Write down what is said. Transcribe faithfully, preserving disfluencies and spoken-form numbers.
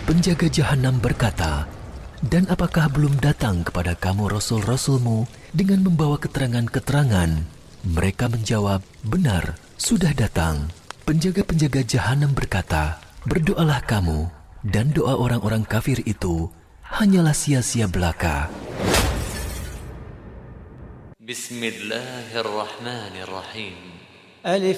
Penjaga jahanam berkata, "Dan apakah belum datang kepada kamu rasul-rasulmu dengan membawa keterangan-keterangan?" Mereka menjawab, "Benar, sudah datang." Penjaga-penjaga jahanam berkata, "Berdoalah kamu," dan doa orang-orang kafir itu hanyalah sia-sia belaka. Bismillahirrahmanirrahim. Alif